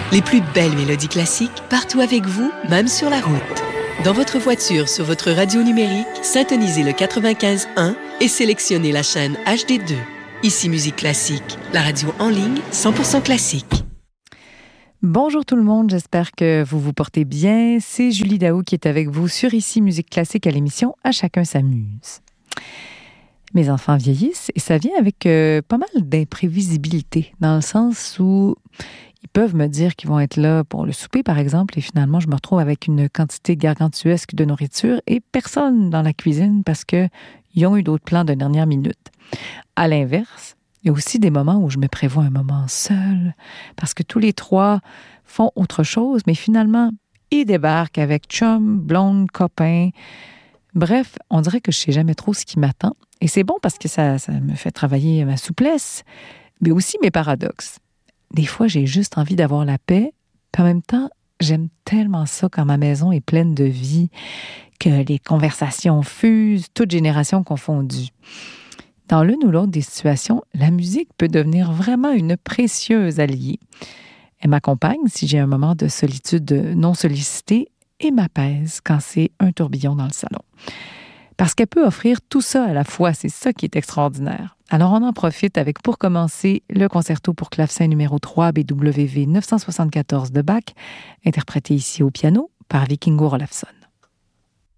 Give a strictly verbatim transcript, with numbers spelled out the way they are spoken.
Les plus belles mélodies classiques partout avec vous, même sur la route. Dans votre voiture, sur votre radio numérique, syntonisez le quatre-vingt-quinze un et sélectionnez la chaîne H D deux. Ici Musique Classique, la radio en ligne cent pour cent classique. Bonjour tout le monde, j'espère que vous vous portez bien. C'est Julie Daou qui est avec vous sur Ici Musique Classique à l'émission À chacun s'amuse. Mes enfants vieillissent et ça vient avec euh, pas mal d'imprévisibilité, dans le sens où ils peuvent me dire qu'ils vont être là pour le souper, par exemple, et finalement, je me retrouve avec une quantité gargantuesque de nourriture et personne dans la cuisine parce qu'ils ont eu d'autres plans de dernière minute. À l'inverse, il y a aussi des moments où je me prévois un moment seul parce que tous les trois font autre chose, mais finalement, ils débarquent avec chum, blonde, copain. Bref, on dirait que je ne sais jamais trop ce qui m'attend. Et c'est bon parce que ça, ça me fait travailler ma souplesse, mais aussi mes paradoxes. Des fois, j'ai juste envie d'avoir la paix, puis en même temps, j'aime tellement ça quand ma maison est pleine de vie, que les conversations fusent, toutes générations confondues. Dans l'une ou l'autre des situations, la musique peut devenir vraiment une précieuse alliée. Elle m'accompagne si j'ai un moment de solitude non sollicité et m'apaise quand c'est un tourbillon dans le salon. Parce qu'elle peut offrir tout ça à la fois, c'est ça qui est extraordinaire. Alors on en profite avec, pour commencer, le concerto pour clavecin numéro trois B W V neuf cent soixante-quatorze de Bach, interprété ici au piano par Vikingur Olafsson.